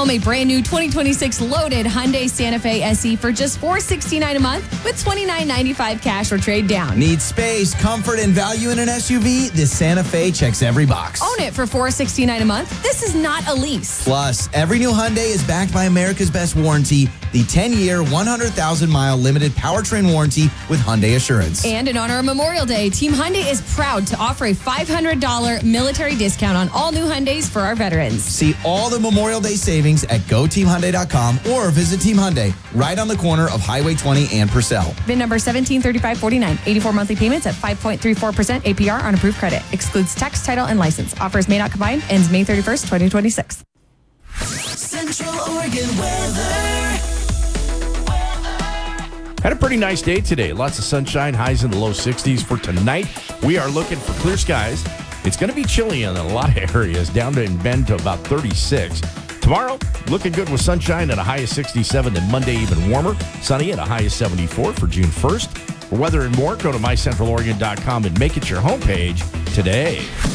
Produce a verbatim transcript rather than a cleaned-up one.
home a brand new twenty twenty-six loaded Hyundai Santa Fe S E for just four hundred sixty-nine dollars a month with twenty-nine ninety-five cash or trade down. Need space, comfort, and value in an S U V? This Santa Fe checks every box. Own it for four hundred sixty-nine dollars a month. This is not a lease. Plus, every new Hyundai is backed by America's Best Warranty, the ten-year, one hundred thousand mile limited powertrain warranty with Hyundai Assurance. And in honor of Memorial Day, Team Hyundai is proud to offer a five hundred dollars military discount on all new Hyundais for our veterans. See all the Memorial Day savings at go team hyundai dot com or visit Team Hyundai right on the corner of Highway twenty and Purcell. V I N number seventeen thirty-five forty-nine. eighty-four monthly payments at five point three four percent A P R on approved credit. Excludes tax, title, and license. Offers may not combine. Ends May thirty-first, twenty twenty-six. Central Oregon weather. Had a pretty nice day today. Lots of sunshine, highs in the low sixties. For tonight, we are looking for clear skies. It's going to be chilly in a lot of areas, down to in Bend to about thirty-six. Tomorrow, looking good with sunshine at a high of sixty-seven, then Monday even warmer. Sunny at a high of seventy-four for June first. For weather and more, go to my central oregon dot com and make it your homepage today.